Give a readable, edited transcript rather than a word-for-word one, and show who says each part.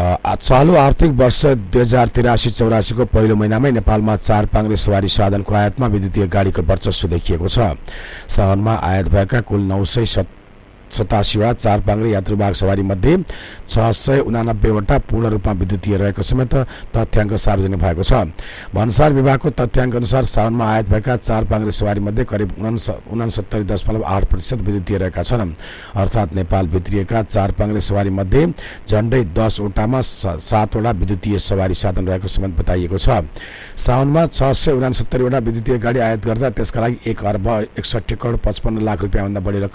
Speaker 1: चालु आर्थिक वर्ष 2083-84 को पहिलो महिनामै नेपालमा 4 पाङ्ग्रे सवारी साधनको आयातमा विद्युतीय गाडीको वर्चस्व देखिएको छ। साउनमा आयात भएका कुल 987 वटा 4 पाङ्ग्रे यात्रुवाहक सवारी मध्ये 689 वटा पूर्ण रूपमा विद्युतीय रहेको समेत तथ्याङ्क सार्वजनिक भएको छ। भन्सार विभागको तथ्याङ्क अनुसार साउनमा आयात भएका 4 पाङ्ग्रे सवारी मध्ये करिब 69.8% विद्युतीय रहेका छन्। अर्थात् नेपाल भित्रिएका 4 पाङ्ग्रे सवारी मध्ये झण्डै 10 वटामा 7 वटा विद्युतीय सवारी साधन रहेको समेत बताइएको छ। साउनमा 669 वटा विद्युतीय गाडी आयात गर्दा त्यसका लागि 1 अर्ब 61 करोड 55 लाख रुपियाँ भन्दा बढी